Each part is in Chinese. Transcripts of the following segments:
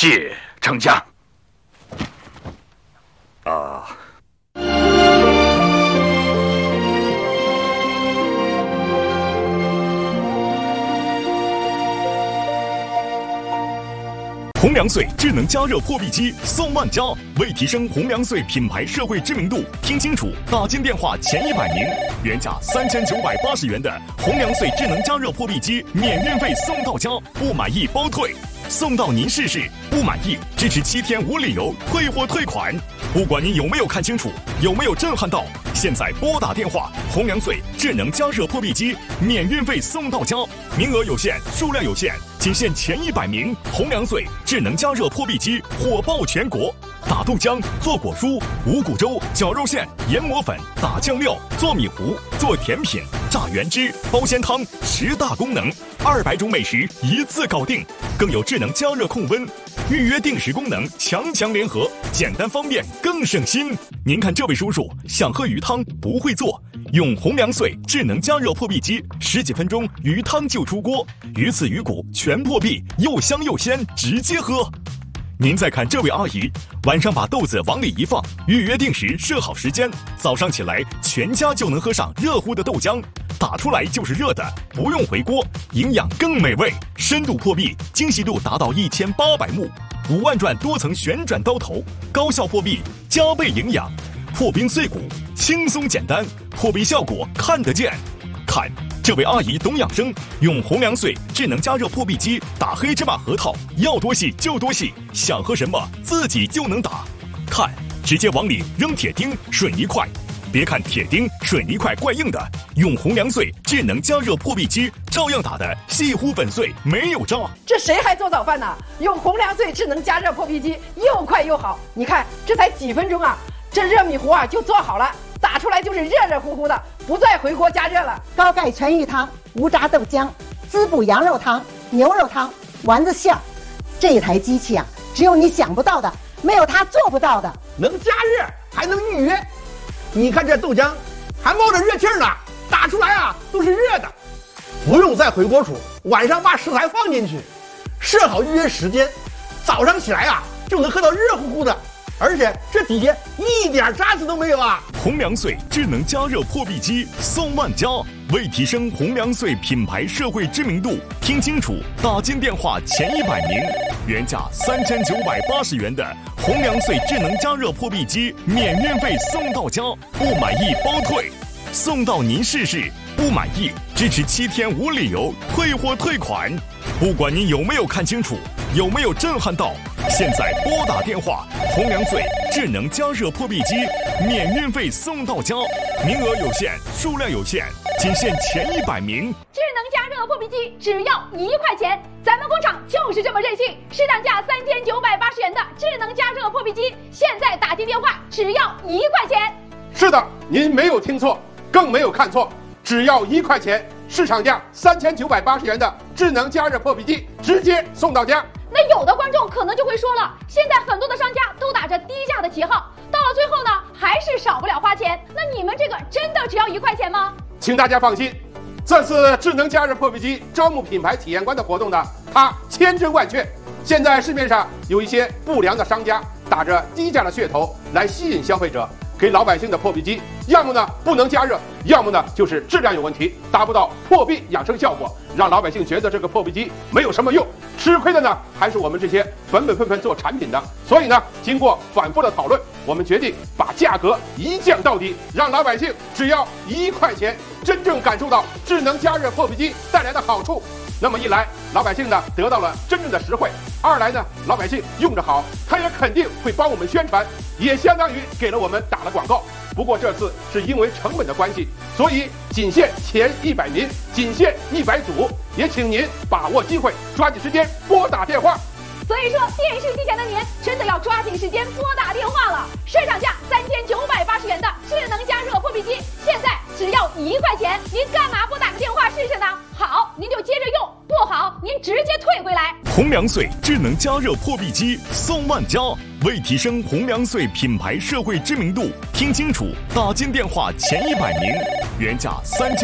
谢丞相。 红粮穗智能加热破壁机送万家，为提升红粮穗品牌社会知名度，听清楚，打进电话前100名，原价3980元的红粮穗智能加热破壁机免运费送到家，不满意包退，送到您试试，不满意支持7天无理由退货退款。不管您有没有看清楚，有没有震撼到，现在拨打电话，红粮穗智能加热破壁机免运费送到家，名额有限，数量有限，仅限前100名。红粮穗智能加热破壁机火爆全国，打豆浆、做果蔬、五谷粥、绞肉馅、研磨粉、打酱料、做米糊、做甜品、榨原汁、包鲜汤，10大功能，200种美食一次搞定，更有智能加热控温、预约定时功能，强联合，简单方便更省心。您看这位叔叔想喝鱼汤不会做，用红粮穗智能加热破壁机，10几分钟鱼汤就出锅，鱼刺鱼骨全破壁，又香又鲜，直接喝。您再看这位阿姨，晚上把豆子往里一放，预约定时设好时间，早上起来全家就能喝上热乎的豆浆，打出来就是热的，不用回锅，营养更美味。深度破壁，精细度达到1800目，5万转多层旋转刀头，高效破壁，加倍营养，破冰碎骨，轻松简单，破壁效果看得见。看这位阿姨懂养生，用红粮穗智能加热破壁机打黑芝麻核桃，要多细就多细，想喝什么自己就能打。看，直接往里扔铁钉、水泥块，别看铁钉、水泥块怪硬的，用红粮穗智能加热破壁机照样打得细乎粉碎，没有渣。 这谁还做早饭呢？用红粮穗智能加热破壁机又快又好，你看这才几分钟啊，这热米糊啊就做好了，打出来就是热热乎乎的，不再回锅加热了。 高钙全鱼汤、无渣豆浆、滋补羊肉汤、牛肉汤、丸子馅儿，这台机器啊，只有你想不到的，没有它做不到的。 能加热还能预约，你看这豆浆还冒着热气呢，打出来啊都是热的，不用再回锅煮，晚上把食材放进去，设好预约时间，早上起来啊就能喝到热乎乎的，而且这底下一点渣子都没有啊！ 红粮穗智能加热破壁机送万家，为提升红粮穗品牌社会知名度，听清楚，打进电话前100名，原价3980元的红粮穗智能加热破壁机免运费送到家，不满意包退，送到您试试，不满意支持7天无理由退货退款。不管您有没有看清楚，有没有震撼到，现在拨打电话，红粮穗智能加热破壁机免运费送到家，名额有限，数量有限，仅限前100名。 智能加热破壁机只要1块钱，咱们工厂就是这么任性，市场价3980元的智能加热破壁机，现在打进电话只要1块钱。 是的，您没有听错，更没有看错，只要1块钱，市场价3980元的智能加热破壁机直接送到家。 那有的观众可能就会说了，现在很多的商家都打着低价的旗号，到了最后呢，还是少不了花钱。那你们这个真的只要1块钱吗？ 请大家放心，这次智能加热破壁机招募品牌体验官的活动呢，它千真万确。现在市面上有一些不良的商家打着低价的噱头来吸引消费者，给老百姓的破壁机，要么呢不能加热，要么呢就是质量有问题，达不到破壁养生效果，让老百姓觉得这个破壁机没有什么用。吃亏的呢还是我们这些本分做产品的。所以呢，经过反复的讨论，我们决定把价格一降到底，让老百姓只要1块钱，真正感受到智能加热破壁机带来的好处。那么一来，老百姓呢得到了真正的实惠；二来呢，老百姓用着好，他也肯定会帮我们宣传，也相当于给了我们打了广告。不过这次是因为成本的关系，所以仅限前100名，仅限100组，也请您把握机会，抓紧时间拨打电话。 所以说，电视机前的您真的要抓紧时间拨打电话了。市场价3980元的智能加热破壁机，现在只要1块钱，您干嘛不打个电话试试呢？好，您就接着用；不好，您直接退回来。 红粮穗智能加热破壁机送万家，为提升红粮穗品牌社会知名度，听清楚，打进电话前100名，原价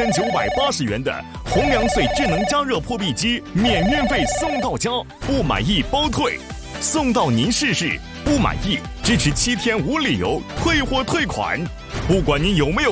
3980元的红粮穗智能加热破壁机免运费送到家，不满意包退， 送到您试试，不满意支持7天无理由退货退款，不管您有没有